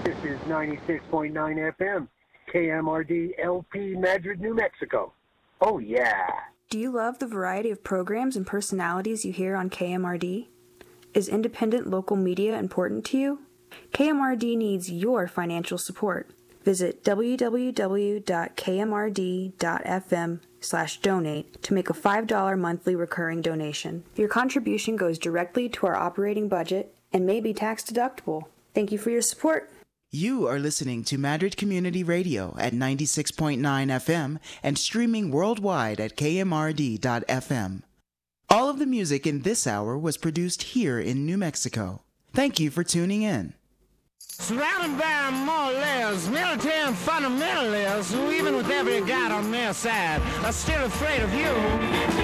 This is 96.9 FM, KMRD LP Madrid, New Mexico. Oh, yeah. Do you love the variety of programs and personalities you hear on KMRD? Is independent local media important to you? KMRD needs your financial support. Visit www.kmrd.fm/donate to make a $5 monthly recurring donation. Your contribution goes directly to our operating budget and may be tax deductible. Thank you for your support. You are listening to Madrid Community Radio at 96.9 FM and streaming worldwide at kmrd.fm. All of the music in this hour was produced here in New Mexico. Thank you for tuning in. Surrounded by more or less military and fundamentalists who, even with every god on their side, are still afraid of you.